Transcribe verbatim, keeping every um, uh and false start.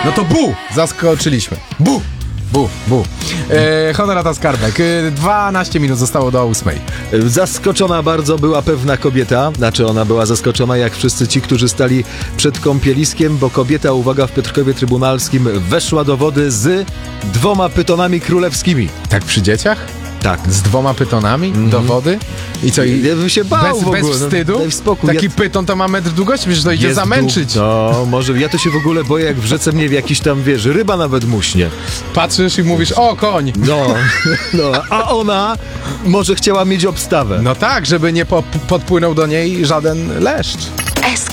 No to bu! Zaskoczyliśmy. Bu! Bu, bu. E, Honorata Skarbek. E, dwanaście minut zostało do ósmej. Zaskoczona bardzo była pewna kobieta, znaczy ona była zaskoczona jak wszyscy ci, którzy stali przed kąpieliskiem, bo kobieta, uwaga, w Piotrkowie Trybunalskim weszła do wody z dwoma pytonami królewskimi. Tak przy dzieciach? Tak. Z dwoma pytonami Mm-hmm. do wody? I co? I Ja bym się bał bez, w ogóle. bez wstydu? No, daj spokój. Taki Ja- pyton to ma metr długości, przecież to idzie Jest zamęczyć. dół- No, może ja to się w ogóle boję, jak w rzece mnie w jakiś tam, wiesz, ryba nawet muśnie. Patrzysz i mówisz, o koń! No, no, a ona może chciała mieć obstawę. No tak, żeby nie po- podpłynął do niej żaden leszcz.